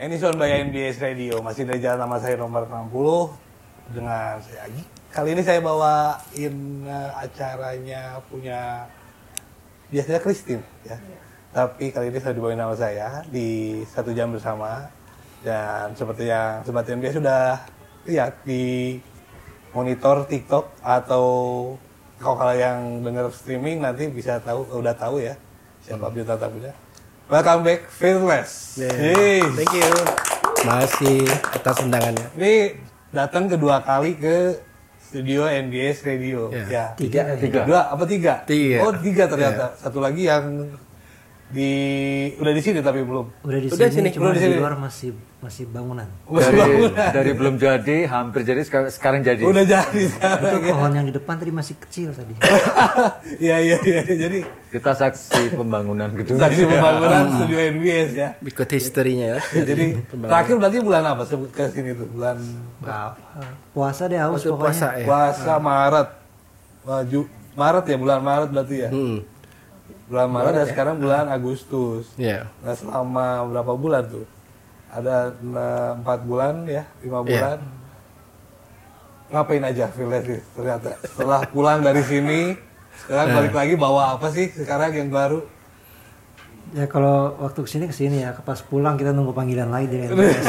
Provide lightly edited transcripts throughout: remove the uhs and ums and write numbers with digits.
Edison by NBS Radio, masih dari jalan nama saya nomor 60 dengan saya Agi. Kali ini saya bawain acaranya punya biasanya Christine ya. Tapi kali ini saya dibawain nama saya di 1 jam bersama. Dan seperti yang Sobat NBS sudah lihat di monitor TikTok atau kalau yang dengar streaming nanti bisa tahu, udah tahu ya siapa bintang tamunya. Welcome back, Fearless. Hey. Thank you. Masih atas undangannya. Ini datang kedua kali ke studio NBS Radio. Ya. Tiga. Tiga. Apa tiga? Tiga. Oh, tiga ternyata. Satu lagi yang udah di sini tapi belum. Udah di Udah sini, sini. cuma Udah di di sini. luar masih bangunan. Dari belum jadi, hampir jadi, sekarang jadi. Udah jadi sekarang. Itu pohon yang di depan tadi masih kecil tadi. Iya. Jadi Kita saksi pembangunan gedung. saksi pembangunan studio NBS ya. Ikut historinya ya. Jadi terakhir berarti bulan apa ke sini tuh? Bulan Puasa deh haus Waktu pokoknya. puasa ya. puasa Maret. Maret ya, bulan Maret berarti ya. Bulan Maret dan sekarang bulan Agustus. Iya. Nah selama berapa bulan tuh? Ada 4 bulan ya, 5 bulan. Ngapain aja Fearless ternyata? Setelah pulang dari sini, sekarang balik lagi bawa apa sih sekarang yang baru? Ya kalau waktu kesini ya, pas pulang kita nunggu panggilan lagi dari NBS.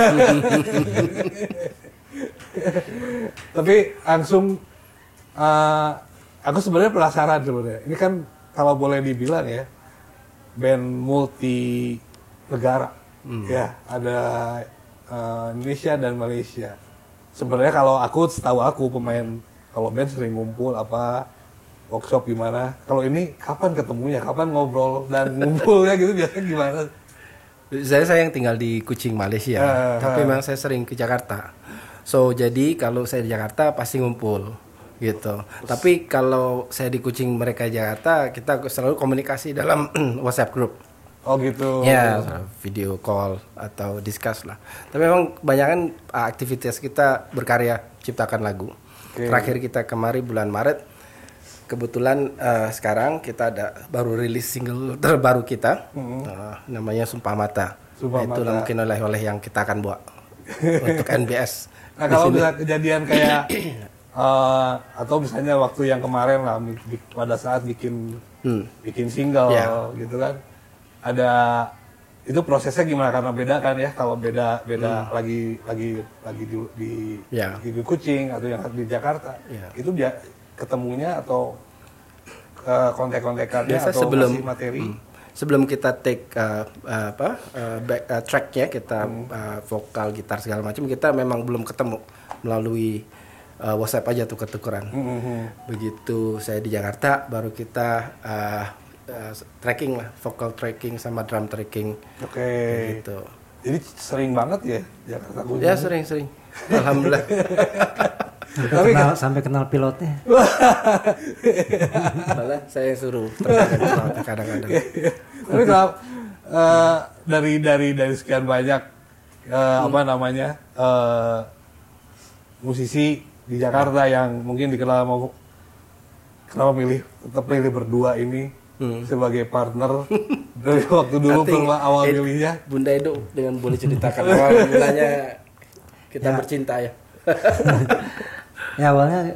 Tapi langsung aku sebenarnya penasaran sebenarnya. Ini kan kalau boleh dibilang ya band multi negara. Ya, ada Indonesia dan Malaysia. Sebenarnya kalau setahu aku pemain kalau band sering ngumpul apa workshop gimana. Kalau ini kapan ketemunya? Kapan ngobrol dan ngumpulnya gitu biasanya gimana? Saya yang tinggal di Kuching, Malaysia. Tapi memang saya sering ke Jakarta. So jadi kalau saya di Jakarta pasti ngumpul gitu. Tapi kalau saya di Kuching, mereka di Jakarta, kita selalu komunikasi dalam WhatsApp group. Oh gitu. Ya, video call atau discuss lah. Tapi memang kebanyakan aktivitas kita berkarya, ciptakan lagu. Terakhir kita kemari bulan Maret. Kebetulan sekarang kita ada baru rilis single terbaru kita, namanya Sumpah Mata. Sumpah Itu Mata. mungkin oleh yang kita akan buat untuk NBS. Nah kalau bisa kejadian kayak atau misalnya waktu yang kemarin lah pada saat bikin single gitu kan, ada itu prosesnya gimana karena beda kan ya kalau beda lagi di Kuching atau yang di Jakarta itu dia ketemunya atau kontak-kontakannya Biasa atau sebelum ngasih materi. Sebelum kita take tracknya kita vokal, gitar segala macam, kita memang belum ketemu melalui WhatsApp aja tuker-tukeran. Begitu saya di Jakarta baru kita tracking lah, vocal tracking sama drum tracking. Oke. Gitu. Jadi sering banget ya Jakarta kunjungan? Ya sering. Alhamdulillah. Sampai kenal pilotnya. Malah saya yang suruh kadang-kadang. Tapi kalau dari sekian banyak musisi di Jakarta yang mungkin dikenal kenapa tetap milih berdua ini sebagai partner dari waktu dulu awal milihnya. Bunda Edo dengan boleh ceritakan awal mulanya kita bercinta ya. Ya awalnya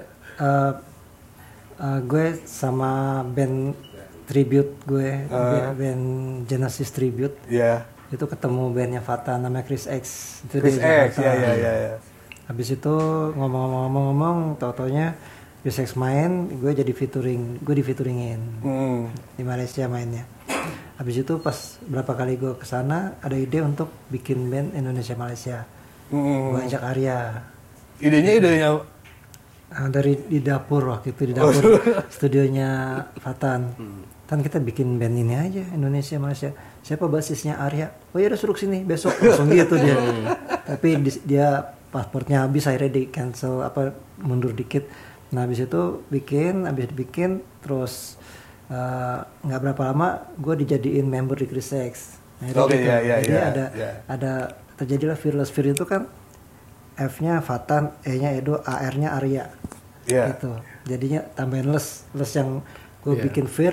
gue sama band tribute gue, band Genesis Tribute. Iya. Itu ketemu bandnya Fata namanya Chris X. Itu Chris di X, Jakarta. ya. Habis itu ngomong-ngomong, tau-taunya Chris X main, gue di featuringin di Malaysia mainnya. Habis itu pas berapa kali gue kesana, ada ide untuk bikin band Indonesia Malaysia. Gue ajak Arya. Idenya Dari di dapur waktu itu, di dapur studionya Fatan. Kan kita bikin band ini aja, Indonesia Malaysia. Siapa basisnya Arya? Oh ya udah suruh sini besok, langsung gitu dia. Tapi dia pasportnya habis, akhirnya di cancel mundur dikit. Nah habis itu habis bikin terus nggak berapa lama gue dijadiin member di Chris X. Nah, jadi ada terjadilah Fearless. Fear itu kan F-nya Fatan, E-nya Edo, A-R-nya Arya. Gitu. Jadinya tambahin les yang gue bikin Fear,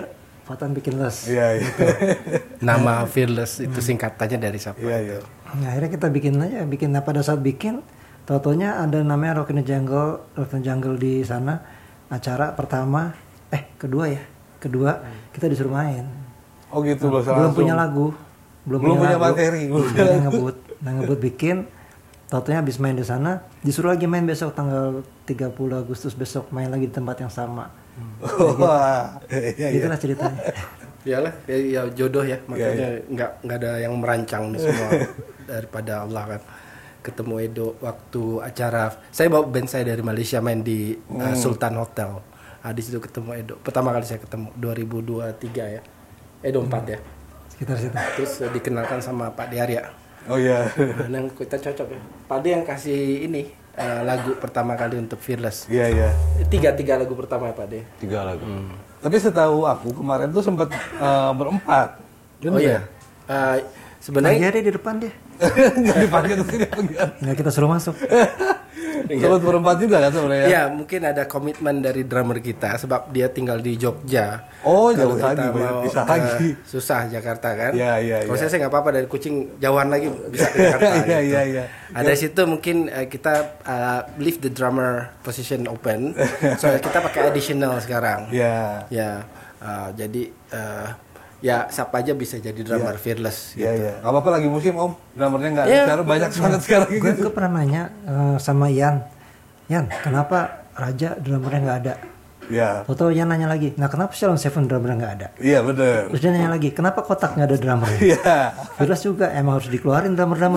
Fatan bikin les. Iya, iya. Nama Fearless itu singkatannya dari siapa? Iya, iya. Nah, akhirnya kita bikin aja, pada saat bikin, tau-taunya ada namanya Rock in the Jungle di sana, acara pertama, kedua kita disuruh main. Oh gitu loh. Belum punya lagu, belum punya materi. ngebut bikin, tau-taunya habis main di sana, disuruh lagi main besok tanggal 30 Agustus besok main lagi di tempat yang sama. Wah, iya, iya. Itulah ceritanya. Iyalah, ya jodoh ya, makanya nggak ada yang merancang nih semua daripada Allah kan. Ketemu Edo waktu acara, saya bawa band saya dari Malaysia main di Sultan Hotel. Di situ ketemu Edo. Pertama kali saya ketemu 2023 ya, 24 ya. Sekitar situ. Terus dikenalkan sama Pak Diarya. Oh iya. Yang kita cocok ya. Pak De yang kasih ini lagu pertama kali untuk Fearless. Iya, iya. Tiga lagu pertama ya Pak De. 3 lagu. Tapi setahu aku kemarin tuh sempat berempat. Oh iya. Sebenarnya Dia di depan dia. Nggak dipanggil ke sini apa gimana? Nggak, kita suruh masuk. Sempat berempat juga kan sebenarnya? ya mungkin ada komitmen dari drummer kita sebab dia tinggal di Jogja. Oh, Kalau jauh lagi, kita banyak mau pisah ke lagi. susah Jakarta kan. Iya, iya, Kalau iya. saya nggak apa-apa, dari Kucing jauhan lagi bisa ke Jakarta. Iya, gitu. iya, iya. Ada di situ mungkin kita leave the drummer position open. So kita pakai additional sekarang. Iya. Ya, jadi ya siapa aja bisa jadi drummer Fearless. Iya, iya. Nggak apa-apa lagi musim Om. Drummernya nggak Iya. sekarang banyak banget sekarang Gue gitu. pernah nanya sama Yan, kenapa Raja drummernya nggak ada? Iya. Tahu Yan nanya lagi, nah kenapa Shalom Seven drummernya nggak ada? Iya, bener. Terus dia nanya lagi, kenapa kotak nggak ada drummernya? Iya. Fearless juga emang harus dikeluarin drummer.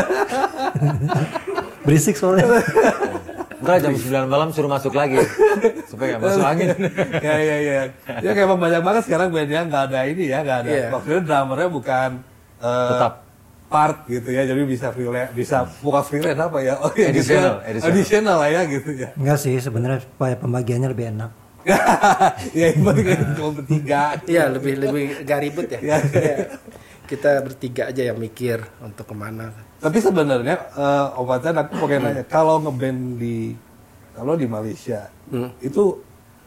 Berisik soalnya. Enggak, jam 9 malam suruh masuk lagi. Supaya nggak masuk angin. Iya, iya, iya. Ya kayak emang banyak banget sekarang bandnya nggak ada ini ya, nggak ada. Iya. Maksudnya drummernya bukan Tetap. part gitu ya, jadi bisa freelance, bukan freelance apa ya? Oh, iya, Additional, gitu. additional. Additional lah ya gitu ya. Enggak sih, sebenarnya supaya pembagiannya lebih enak. Ya ini penting cuma bertiga. Iya, lebih gak ribet ya. Iya. Ya. Kita bertiga aja yang mikir untuk kemana. Tapi sebenarnya Obatan aku pengen nanya, kalau ngeband di Malaysia itu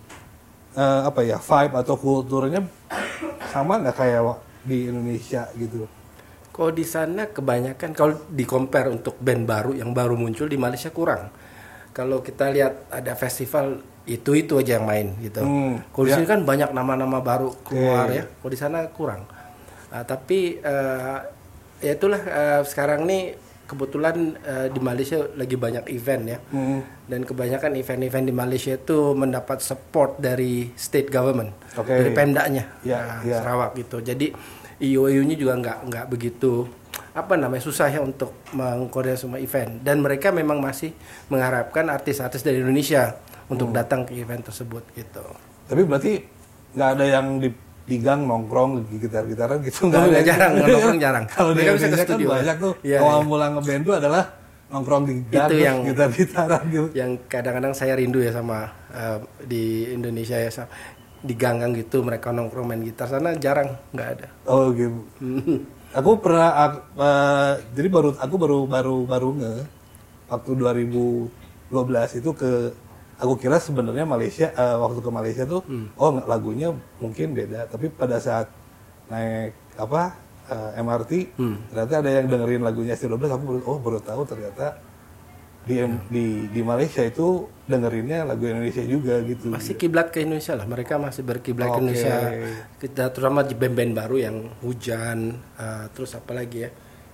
apa ya, vibe atau kulturnya sama nggak kayak di Indonesia gitu? Kalau di sana kebanyakan kalau di compare untuk band baru yang baru muncul di Malaysia kurang. Kalau kita lihat ada festival itu aja yang main gitu. Kalau di sini kan banyak nama-nama baru keluar ya. Kalau di sana kurang. Tapi ya itulah sekarang nih kebetulan di Malaysia lagi banyak event ya. Dan kebanyakan event-event di Malaysia itu mendapat support dari state government, dari Pemdanya Sarawak gitu. Jadi IOU-nya juga nggak begitu susah ya untuk mengkoordinasi semua event, dan mereka memang masih mengharapkan artis-artis dari Indonesia untuk datang ke event tersebut gitu. Tapi berarti nggak ada yang di gang nongkrong gitar-gitaran gitu? Nggak, jarang, nongkrong jarang. Kalau di Mereka bisa ke Indonesia kan studio. banyak tuh, Iya, awal iya. mula ngeband tuh adalah nongkrong di gang, Itu terus yang- gitar-gitaran gitu. Yang kadang-kadang saya rindu ya sama di Indonesia ya, di gang-gang gitu mereka nongkrong main gitar. Sana jarang, nggak ada. Oh gitu. Aku pernah jadi aku baru nge waktu 2012 itu aku kira sebenarnya Malaysia waktu ke Malaysia tuh lagunya mungkin beda, tapi pada saat naik MRT ternyata ada yang dengerin lagunya ST12. Aku baru tahu ternyata di Malaysia itu dengerinnya lagu Indonesia juga gitu. Masih kiblat ke Indonesia lah, mereka masih berkiblat ke Oke. Indonesia. Kita terutama di band-band baru yang Hujan, terus apa lagi ya,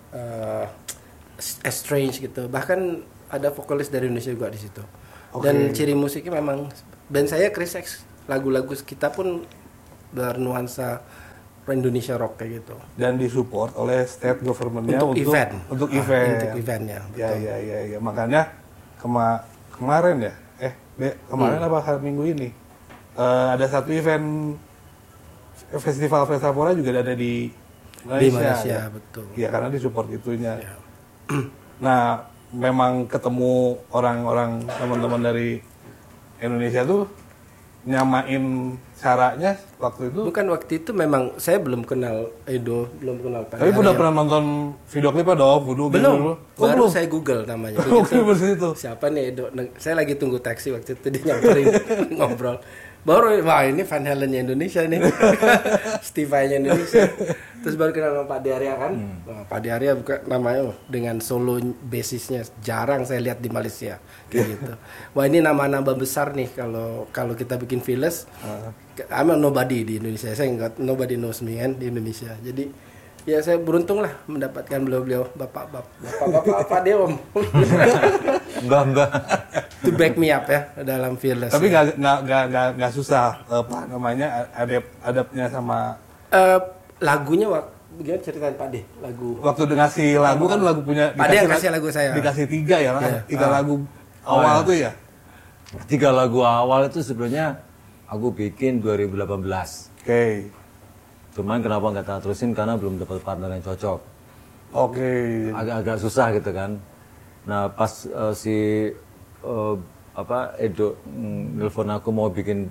Strange gitu. Bahkan ada vokalis dari Indonesia juga di situ. Dan ciri musiknya memang band saya Chris X, lagu-lagu kita pun bernuansa Indonesia rock kayak gitu. Dan disupport oleh state government-nya Untuk event. Untuk Ah, event. untuk eventnya, Ya, betul. ya. Makanya kemarin ya, kemarin apa hari Minggu ini ada satu event festival Vesapora juga ada di Malaysia. Di Malaysia, ya. betul. Ya karena disupport itunya. Ya. Nah, memang ketemu orang-orang teman-teman dari Indonesia tuh nyamain caranya waktu itu. Bukan waktu itu memang saya belum kenal Edo, belum kenal Pak. Tapi udah Arya. pernah nonton video klipnya dong, Voodoo gitu Belum, dulu. baru belum. saya Google namanya. Oh, Begitu, belum di situ. siapa nih Edo? Saya lagi tunggu taksi waktu itu dia nyamperin ngobrol. Baru wah ini Van Halen-nya Indonesia nih. Steve Vai-nya Indonesia. Terus baru kenal sama Pak De Arya kan. Wah, Pak De Arya bukan namanya dengan solo basisnya jarang saya lihat di Malaysia kayak gitu. Wah ini nama-nama besar nih kalau kita bikin Fearless. I'm a nobody di Indonesia. Saya enggak, nobody knows me kan di Indonesia. Jadi ya saya beruntung lah mendapatkan beliau-beliau bapak dia om Mbak. to back me up ya dalam Fearless. Tapi nggak susah apa namanya adapnya sama lagunya gimana ceritain Pak De lagu waktu ngasih lagu kan lagu punya Pak De yang kasih lagu saya dikasih 3 ya Iya. 3 lagu awal tuh ya. 3 lagu awal itu sebenarnya aku bikin 2018. Oke. Cuman kenapa nggak tak terusin karena belum dapat partner yang cocok. Oke. Agak susah gitu kan. Nah pas Edo nelfon aku mau bikin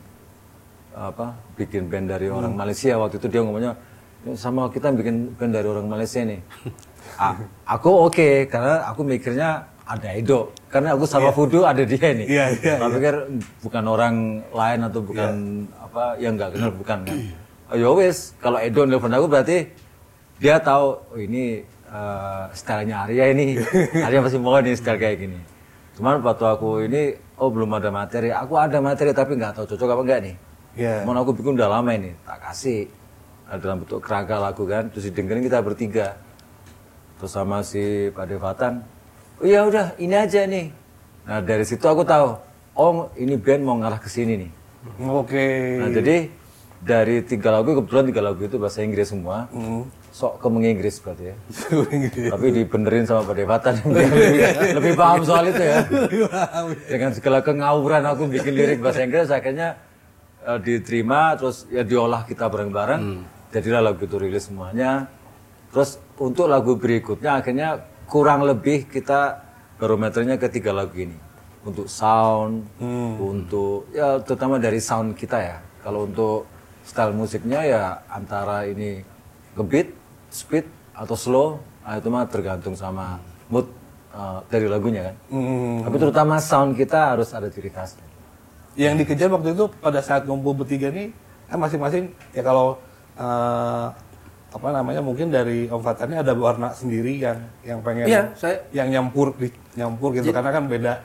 band dari orang Malaysia, waktu itu dia ngomongnya sama kita bikin band dari orang Malaysia nih. Aku oke, karena aku mikirnya ada Edo, karena aku sama Fudu ada dia nih. Aku pikir bukan orang lain atau bukan yang nggak kenal, bukan kan. Ya wes, kalau Edo nelfon aku berarti dia tahu ini stylenya Arya ini. Arya pasti mau nih style kayak gini. Cuman waktu aku ini belum ada materi. Aku ada materi tapi nggak tahu cocok apa enggak nih. Cuman aku bikin udah lama ini, tak kasih dalam bentuk kerangka lagu kan, terus didengerin kita bertiga. Terus sama si Pak Devatan, oh ya udah ini aja nih. Nah dari situ aku tahu, oh ini band mau ngarah ke sini nih. Oke. Nah jadi dari 3 lagu, kebetulan 3 lagu itu bahasa Inggris semua. Sok ke menginggris berarti ya. Tapi dibenerin sama Pak Devatan lebih paham soal itu ya. Dengan segala kengawuran aku bikin lirik bahasa Inggris, akhirnya diterima, terus ya diolah kita bareng-bareng. Jadilah lagu itu rilis semuanya. Terus untuk lagu berikutnya akhirnya kurang lebih kita barometernya ke 3 lagu ini. Untuk sound, untuk ya terutama dari sound kita ya. Kalau untuk style musiknya ya antara ini ngebeat, speed atau slow, itu mah tergantung sama mood dari lagunya kan. Tapi terutama sound kita harus ada ciri khasnya. Yang dikejar waktu itu pada saat ngumpul bertiga nih kan masing-masing ya kalau mungkin dari Om Fatannya ada warna sendiri yang pengen yang nyampur gitu karena kan beda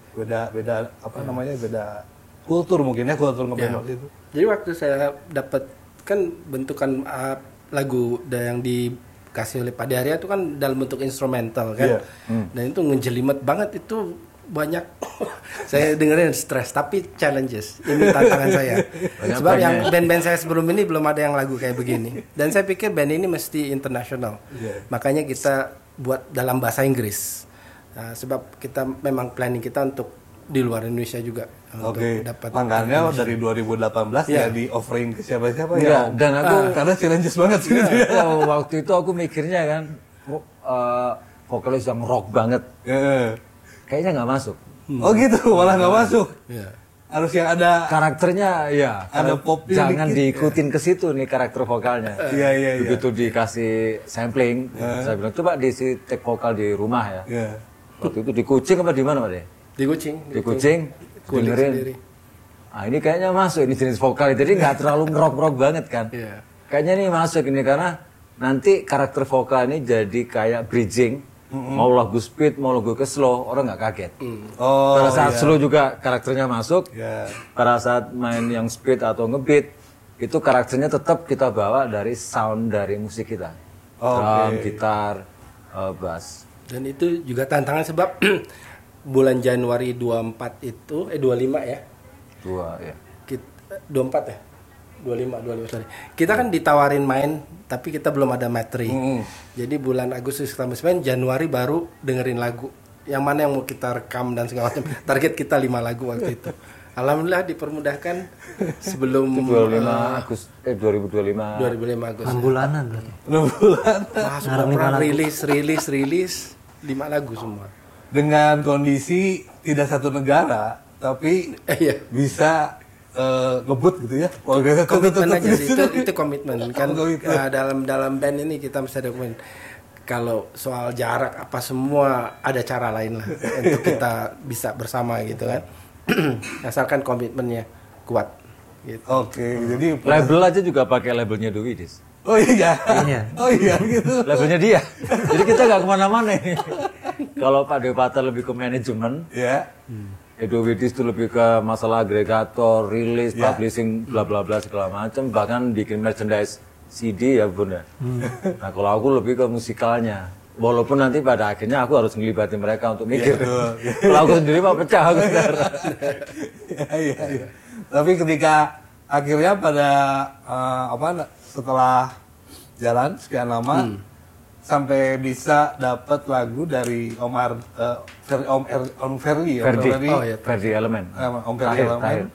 kultur mungkin ya kultur ngeband waktu itu. Jadi waktu saya dapat kan bentukan lagu yang dikasih oleh Pak De Arya itu kan dalam bentuk instrumental kan. Dan itu ngejelimet banget, itu banyak saya dengerin stres tapi challenges. Ini tantangan saya. Sebab yang band-band saya sebelum ini belum ada yang lagu kayak begini. Dan saya pikir band ini mesti internasional. Makanya kita buat dalam bahasa Inggris. Nah, sebab kita memang planning kita untuk di luar Indonesia juga. Oke. Makanya dari 2018 ya di offering ke siapa-siapa ya. Dan aku karena challenges banget sih. Waktu itu aku mikirnya kan vokalis yang rock banget. Kayaknya nggak masuk. Oh gitu, malah nggak masuk. Harus yang ada karakternya, ya. Ada pop. Jangan diikutin ke situ nih karakter vokalnya. Iya. Begitu dikasih sampling, saya bilang coba diisi take vokal di rumah ya. Waktu itu di Kucing apa di mana Pak De? Di Kucing. Di Kucing, dengerin. Ini kayaknya masuk ini jenis vokal, jadi nggak terlalu ngerok-ngerok banget kan. Kayaknya ini masuk ini karena nanti karakter vokal ini jadi kayak bridging. Mau lagu speed, mau lagu ke slow, orang nggak kaget. Pada saat slow juga karakternya masuk. Pada saat main yang speed atau ngebeat, itu karakternya tetap kita bawa dari sound dari musik kita. Drum, gitar, bass. Dan itu juga tantangan sebab bulan Januari 24 itu 25 ya. 24 ya. 25 sorry. Kita kan ditawarin main tapi kita belum ada materi. Jadi bulan Agustus kita main, Januari baru dengerin lagu. Yang mana yang mau kita rekam dan segala macam. Target kita 5 lagu waktu itu. Alhamdulillah dipermudahkan sebelum 2025 Agustus 2025 Agustus. 6 bulanan berarti. 6 bulan. rilis 5 lagu semua. Dengan kondisi tidak satu negara tapi bisa ngebut gitu ya. Komitmen aja sih. Itu komitmen kan. Dalam band ini kita mesti ada komitmen. Kalau soal jarak apa semua ada cara lain lah untuk kita bisa bersama gitu kan. Asalkan komitmennya kuat. Gitu. Oke, jadi Label aja juga pakai labelnya The Widis. Oh iya. Iya. Oh iya gitu. Labelnya dia. Jadi kita nggak kemana-mana ini. Kalau Pak Dewi Pata lebih ke manajemen, Ya. Edo Widis itu lebih ke masalah agregator, rilis, Ya. publishing, bla bla bla segala macam, bahkan bikin merchandise CD ya Bun ya. Nah kalau aku lebih ke musikalnya. Walaupun nanti pada akhirnya aku harus ngelibatin mereka untuk mikir. Kalau aku sendiri mah pecah aku. Iya. Tapi ketika akhirnya pada setelah jalan sekian lama sampai bisa dapat lagu dari Om Ferdi ya. Ferdi. Oh, iya. Ferdi Elemen. Om Ferdi Terakhir. Elemen.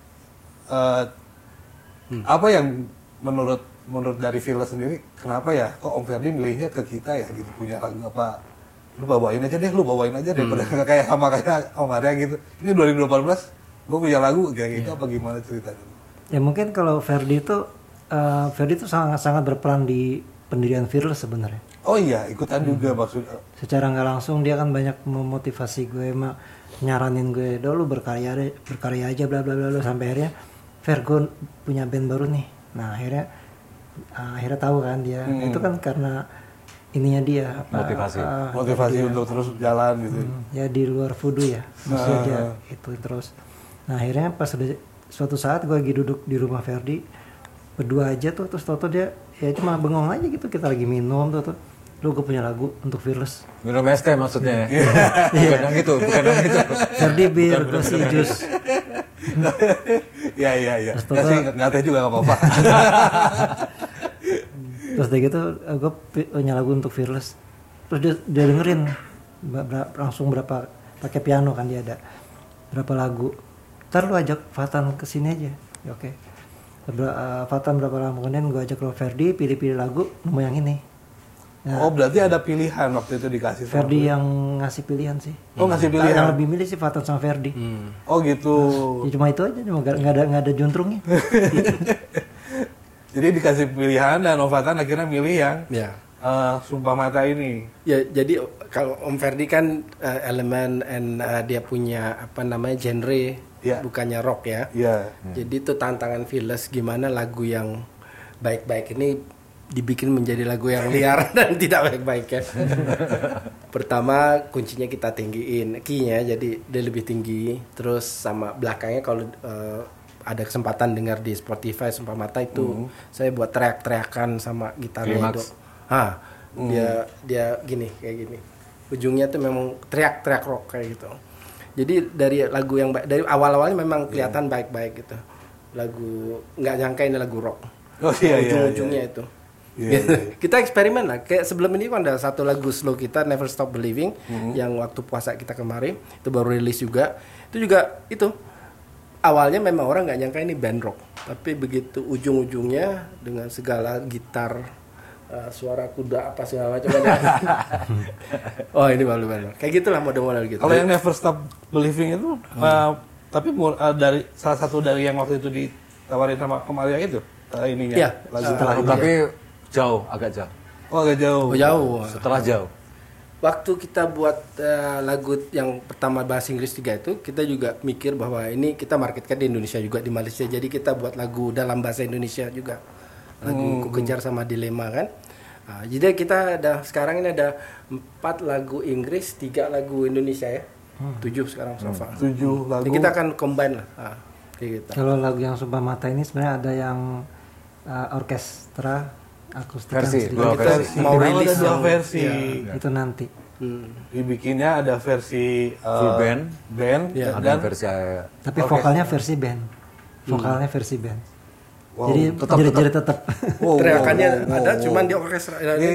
Apa yang menurut dari Villa sendiri, kenapa ya kok Om Ferdi milihnya ke kita ya gitu, punya lagu apa, lu bawain aja deh daripada nggak kayak sama kayak Om Arya gitu. Ini 2018 gue punya lagu kayak gitu, apa gimana ceritanya? Ya mungkin kalau Ferdi itu sangat berperan di pendirian Fearless sebenarnya. Oh iya, ikutan juga maksudnya. Secara nggak langsung dia kan banyak memotivasi gue, nyaranin gue, lu berkarya aja bla bla bla, sampai akhirnya Fer, gue punya band baru nih. Nah akhirnya tahu kan dia. Itu kan karena ininya dia motivasi untuk terus jalan gitu. Ya di luar voodoo ya, maksudnya dia itu terus. Nah akhirnya pas suatu saat gue lagi duduk di rumah Ferdi berdua aja tuh, terus toto dia ya cuma bengong aja gitu, kita lagi minum tuh, lu gue punya lagu untuk Fearless. Minum es teh maksudnya. Bukan yang itu. Ferdi bir, gue sih jus. Iya. Nggak teh juga nggak apa-apa. Terus dari gitu gue punya lagu untuk Fearless. Terus dia dengerin langsung berapa, pakai piano kan dia ada berapa lagu. Ntar lu ajak Fatan kesini aja. Ya, oke. Fatan berapa lama kemudian gue ajak lo Ferdi, pilih-pilih lagu, nemu yang ini. Nah, Oh berarti ada pilihan waktu itu dikasih sama Ferdi yang ngasih pilihan sih. Oh ngasih pilihan. Yang lebih milih sih Fatan sama Ferdi. Oh gitu. Ya, cuma itu aja, cuma nggak ada juntrungnya. Jadi dikasih pilihan dan Novatan akhirnya milih yang Ya. Sumpah Mata ini. Ya, jadi kalau Om Ferdi kan elemen dia punya apa namanya genre, Ya. bukannya rock ya. Iya. Jadi itu tantangan Fearless, gimana lagu yang baik-baik ini dibikin menjadi lagu yang liar dan tidak baik-baik ya. Pertama kuncinya kita tinggiin key-nya, jadi dia lebih tinggi. Terus sama belakangnya kalau ada kesempatan dengar di Spotify Sumpah Mata itu saya buat teriak-teriakan sama gitarnya itu. Dia gini kayak gini. Ujungnya tuh memang teriak-teriak rock kayak gitu. Jadi dari lagu yang dari awal-awalnya memang kelihatan baik-baik gitu. Lagu nggak nyangka ini lagu rock. Oh iya. Ujung-ujungnya itu. Iya. Kita eksperimen lah. Kayak sebelum ini kan ada satu lagu slow kita Never Stop Believing yang waktu puasa kita kemarin itu baru rilis juga. Itu juga itu awalnya memang orang nggak nyangka ini band rock, tapi begitu ujung-ujungnya dengan segala gitar, suara kuda apa segala macam ada. Oh ini malu-malu. Kayak gitulah model-model gitu. Kalau yang Never Stop Believing itu, tapi dari salah satu dari yang waktu itu ditawarin sama Om Arya itu ininya. Iya. Lagu Tapi jauh, agak jauh. Oh agak jauh. Oh, jauh. Setelah jauh. Waktu kita buat lagu yang pertama bahasa Inggris 3 itu, kita juga mikir bahwa ini kita marketkan di Indonesia juga, di Malaysia. Jadi kita buat lagu dalam bahasa Indonesia juga. Lagu Ku Kejar sama Dilema kan. Nah, jadi kita sekarang ini ada 4 lagu Inggris, 3 lagu Indonesia ya. 7 sekarang so far. 7 lagu. Jadi kita akan combine lah. Kayak gitu. Kalau lagu yang Sumpah Mata ini sebenarnya ada yang orkestra akustik Versi, yang dua sedikit. versi. Mau Ada rilis dua yang- versi. Iya. Itu nanti. Dibikinnya ada versi Full band. Iya. Ada dan versi Tapi vokalnya versi band. Vokalnya versi band. Wow, Jadi jerit-jerit tetap. Teriakannya ada, cuman di orkestra.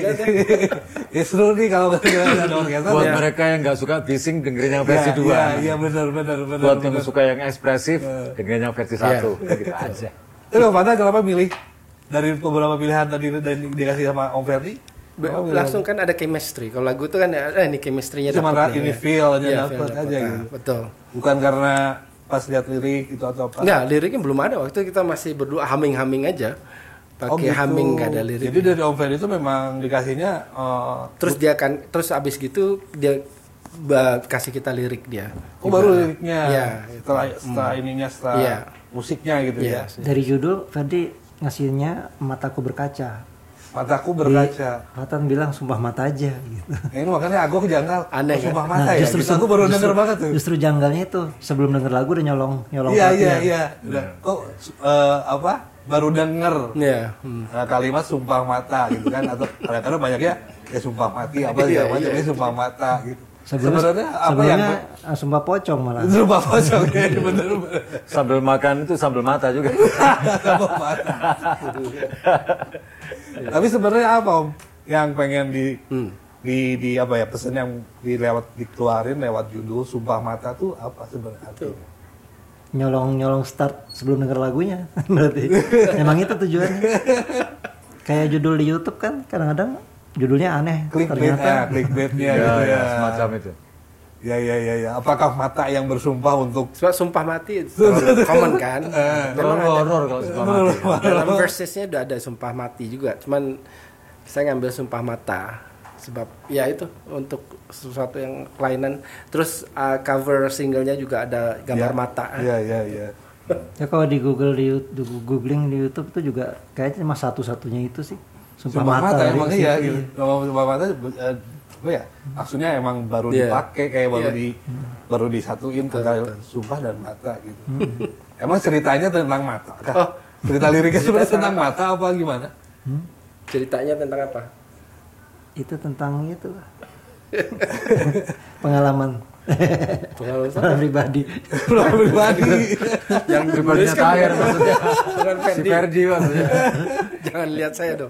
Ya seru nih kalau ada orkestra. buat ya. mereka yang nggak suka bising dengerin yang versi 2. Iya benar. Buat yang suka yang ekspresif dengerin yang versi 1. Gitu aja. Tapi Om Fata kenapa milih dari beberapa pilihan tadi dan dikasih sama Om Ferdi? Langsung kan ada chemistry. Kalau lagu itu kan ini chemistry-nya Cuma dapet nih, ini ya. feel-nya Iya, dapet feel aja dapet. gitu. Betul. Bukan karena pas lihat lirik itu atau apa? Enggak, liriknya belum ada. Waktu itu kita masih berdua humming aja. Pakai humming, nggak ada lirik. Jadi dari Om Ferdi itu memang dikasihnya Terus dia kan, terus abis gitu dia kasih kita lirik dia. baru liriknya. Iya. Setelah ininya setelah Iya. musiknya gitu ya. Dari judul Ferdi ngasihnya Mataku Berkaca. Mataku berkaca. Fatan bilang sumpah mata aja gitu. Ini makanya aku janggal. Aneh, sumpah Nah, mata ya. Justru aku baru denger banget tuh. Justru janggalnya itu sebelum denger lagu udah nyolong Iya perhatian. iya. Udah. Kok baru denger Iya. kalimat sumpah mata gitu kan, atau kadang-kadang banyaknya ya sumpah mati apa ya macam ini sumpah mata gitu. Sebenarnya apa yang sumpah pocong malah. sumpah pocong ya bener. Sambil makan itu sambil mata juga. Sumpah mata. Tapi sebenarnya apa Om yang pengen di apa ya, pesan yang dikeluarin lewat judul Sumpah Mata tuh apa sebenarnya artinya? Nyolong start sebelum denger lagunya berarti. Emang itu tujuannya. Kayak judul di YouTube kan kadang-kadang judulnya aneh. Clickbaitnya gitu ya. Semacam itu. Ya. Apakah mata yang bersumpah untuk Sebab sumpah mati common kan? Memang ada. Horor kalau sumpah mati. Dalam versesnya udah ada sumpah mati juga. Cuman saya ngambil sumpah mata sebab ya itu untuk sesuatu yang kelainan. Terus cover singlenya juga ada gambar mata. Iya. Ya kalau di Google googling di YouTube itu juga kayaknya cuma satu-satunya itu sih. Sumpah mata emang iya gitu. Kalau sumpah mata apa ya? Maksudnya emang baru dipakai kayak baru disatuin tentang sumpah dan mata gitu. Emang ceritanya tentang mata. Cerita liriknya sebenarnya tentang mata apa gimana? Ceritanya tentang apa? Itu tentang itu. Pengalaman pribadi. Yang Pribadinya Tahir maksudnya. Bukan Si Ferdi maksudnya. Jangan lihat saya dong.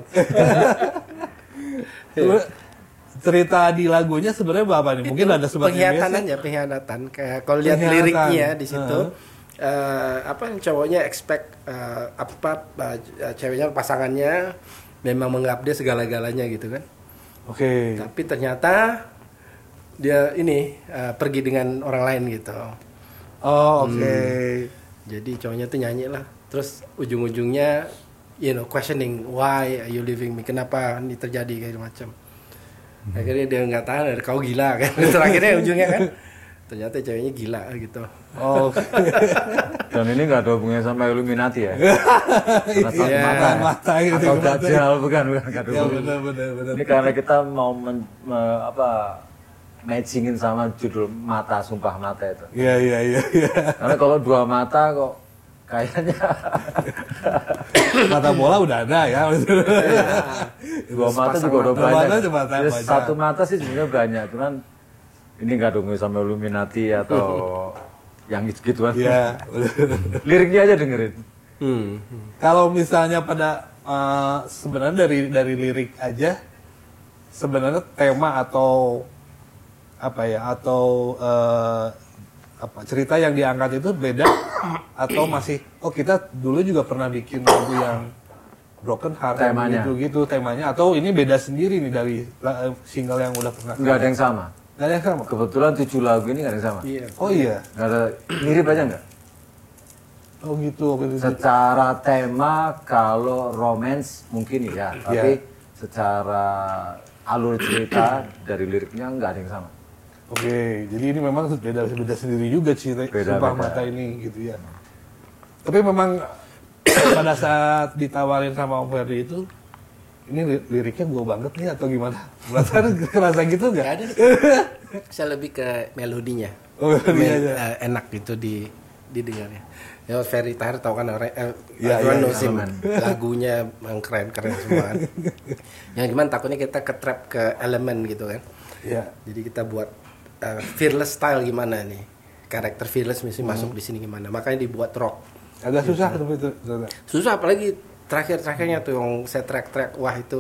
Cerita di lagunya sebenarnya apa nih? Mungkin ada pengkhianatan. Kayak kalau lihat liriknya di situ, cowoknya expect ceweknya pasangannya memang menganggap dia segala-galanya gitu kan. Oke. Tapi ternyata dia pergi dengan orang lain gitu. Oh, oke. Jadi cowoknya tuh nyanyi lah. Terus ujung-ujungnya questioning why are you leaving me? Kenapa ini terjadi kayak macam. Akhirnya dia nggak tahan, kau gila kan. Terakhirnya ujungnya kan ternyata ceweknya gila gitu. Oh. Dan ini nggak ada hubungannya sama Illuminati ya? Mata gitu. Atau Dajjal, bukan nggak ada hubungannya. Benar. Ini karena kita mau matchingin sama judul Mata, Sumpah Mata itu. Iya. Karena kalau dua mata kok kayaknya Mata bola udah ada ya. dua mata juga udah banyak. Mata Satu mata sih sebenarnya banyak, cuman ini nggak ada hubungannya sama Illuminati atau yang gitu-gituan. Iya. Liriknya aja dengerin. Kalau misalnya pada sebenarnya dari lirik aja sebenarnya tema atau cerita yang diangkat itu beda atau masih kita dulu juga pernah bikin lagu yang Broken Heart temanya gitu temanya, atau ini beda sendiri nih dari single yang udah pernah? Nggak ada yang sama. Nggak ada yang sama. Kebetulan 7 lagu ini nggak ada yang sama. Iya. Oh iya. Nggak ada, mirip aja nggak? Oh gitu. Secara tema kalau romance mungkin ya, tapi secara alur cerita dari liriknya nggak ada yang sama. Oke, jadi ini memang beda sendiri juga cerita Sumpah Mata ini gitu ya. Tapi memang pada saat ditawarin sama Om Ferdi itu, ini liriknya gue banget nih atau gimana? Kerasa gitu nggak? Ada. Saya lebih ke melodinya. Oh, melodinya aja. Enak gitu didengarnya. Ya Ferdi Tahir tahu kan lagunya yang keren-keren semua. Yang gimana takutnya kita ke-trap ke elemen gitu kan. Iya. Jadi kita buat fearless style gimana nih. Karakter fearless mesti masuk di sini gimana. Makanya dibuat rock. Agak susah tapi itu. Susah apalagi terakhir-terakhirnya tuh yang saya track wah itu